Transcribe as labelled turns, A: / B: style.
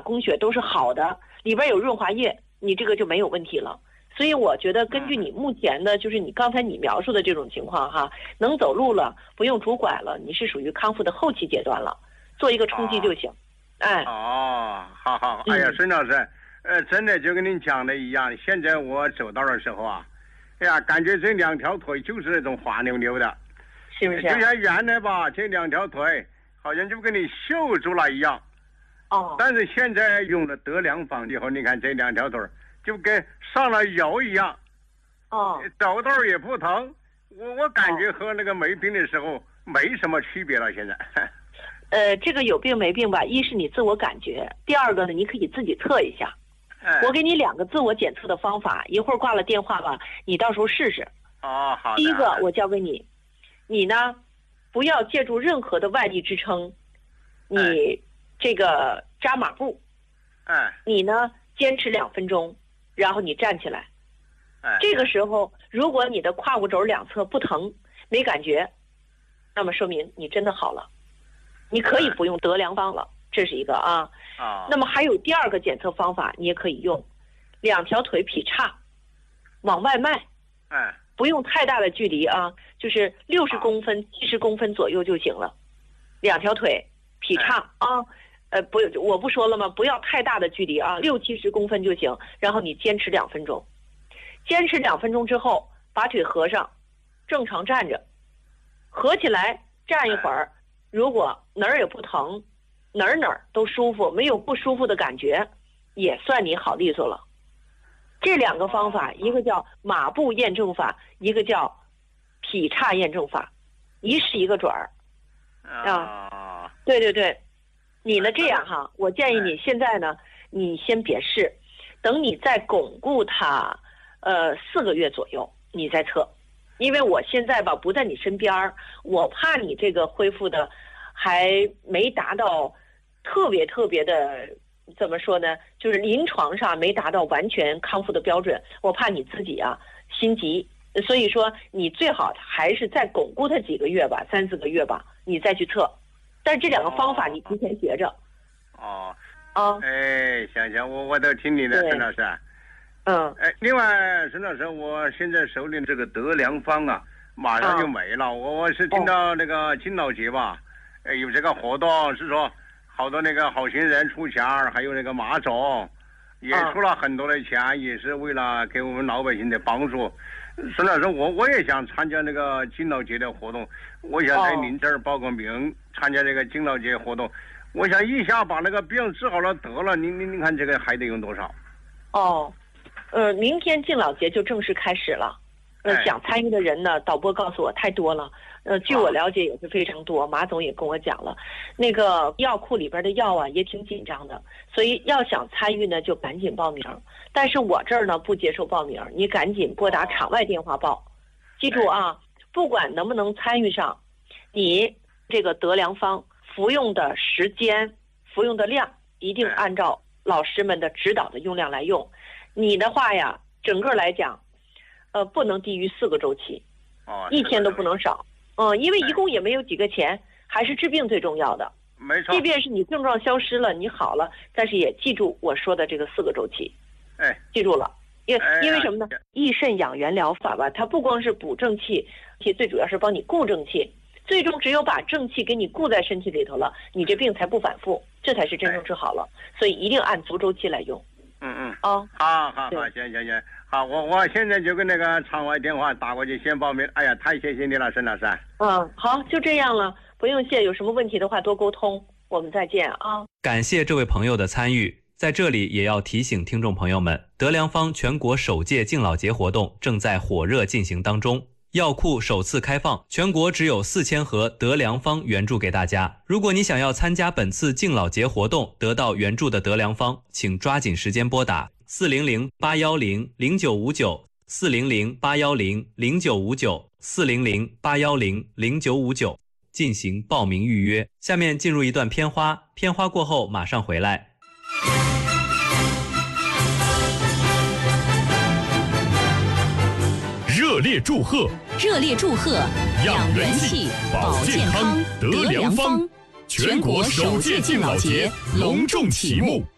A: 供血都是好的，里边有润滑液，你这个就没有问题了。所以我觉得根据你目前的，就是你刚才你描述的这种情况哈，能走路了，不用拄拐了，你是属于康复的后期阶段了，做一个冲击就行。哎。
B: 好。哎呀，孙老师，真的就跟您讲的一样，现在我走道的时候啊，哎呀，感觉这2条腿就是那种滑溜溜的，
A: 是不是？
B: 就像原来吧，这2条腿好像就跟你锈住了一样。但是现在用了德良方以后，你看这2条腿就跟上了油一样。走道也不疼，我感觉和那个没病的时候没什么区别了。现在，
A: 这个有病没病吧？一是你自我感觉，第二个呢，你可以自己测一下。我给你2个自我检测的方法，一会儿挂了电话吧，你到时候试试。
B: 好的。
A: 第一个我教给你，你呢不要借助任何的外力支撑，你这个扎马步。你呢坚持2分钟，然后你站起来。这个时候，如果你的胯骨轴2侧不疼、没感觉，那么说明你真的好了，你可以不用德良方了，这是一个啊。那么还有第2个检测方法，你也可以用2条腿劈叉，往外迈。不用太大的距离啊，就是60公分、70公分左右就行了。2条腿劈叉啊。不，我不说了吗？不要太大的距离啊，60、70公分就行。然后你坚持2分钟，坚持2分钟之后，把腿合上，正常站着，合起来站一会儿。如果哪儿也不疼，哪儿都舒服，没有不舒服的感觉，也算你好利索了。这2个方法，一个叫马步验证法，一个叫劈叉验证法，一试一个准儿。对。你呢这样哈，我建议你现在呢，你先别试，等你再巩固它4个月左右，你再测。因为我现在吧不在你身边，我怕你这个恢复的还没达到特别的，怎么说呢，就是临床上没达到完全康复的标准，我怕你自己啊心急。所以说你最好还是再巩固它几个月吧，3、4个月吧，你再去测。但是这2个方法你提前学着。
B: 行，我都听你的，孙老师。另外，孙老师，我现在手里这个德良方啊，马上就没了。我是听到那个敬老节吧，有这个活动，是说好多那个好心人出钱，还有那个马总也出了很多的钱，也是为了给我们老百姓的帮助。孙老师，我也想参加那个敬老节的活动，我想在您这儿报个名，参加这个敬老节活动。我想一下把那个病治好了得了，您看这个还得用多少？
A: 明天敬老节就正式开始了。想参与的人呢，导播告诉我太多了。据我了解也是非常多，马总也跟我讲了，那个药库里边的药啊也挺紧张的，所以要想参与呢就赶紧报名。但是我这儿呢不接受报名，你赶紧拨打场外电话报。记住啊，不管能不能参与上，你这个德良方服用的时间、服用的量一定按照老师们的指导的用量来用。你的话呀，整个来讲，不能低于4个周期，1天都不能少。因为一共也没有几个钱，还是治病最重要的。
B: 没错。
A: 即便是你症状消失了，你好了，但是也记住我说的这个4个周期。记住了。因为什么呢？益肾养元疗法吧，它不光是补正气，最主要是帮你固正气。最终只有把正气给你固在身体里头了，你这病才不反复，这才是真正治好了。所以一定按足周期来用。
B: 好，行，好，我现在就跟那个场外电话打过去先报名。哎呀，太谢谢你了，沈老师。
A: 好，就这样了，不用谢。有什么问题的话多沟通，我们再见啊。
C: 感谢这位朋友的参与，在这里也要提醒听众朋友们，德良方全国首届敬老节活动正在火热进行当中。药库首次开放，全国只有4000盒德良方援助给大家。如果你想要参加本次敬老节活动，得到援助的德良方，请抓紧时间拨打400-810-0959 400-810-0959 400-810-0959进行报名预约。下面进入一段片花，片花过后马上回来。
D: 热烈祝贺！养元气，保健康，德良方，全国首届敬老节隆重启幕。